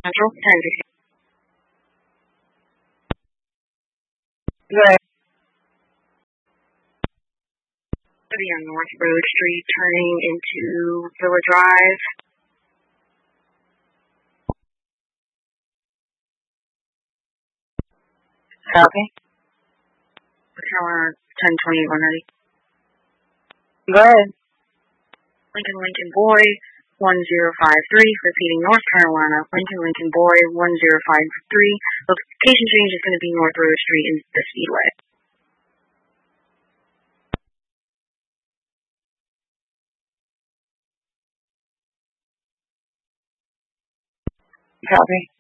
Central 10. Good. To be on North Road Street, turning into Villa Drive. Copy. Tower 1021 ready. Go ahead. Lincoln Boy 1053, repeating North Carolina. Lincoln Boy 1053. Location change is going to be North Road Street in the Speedway. Copy.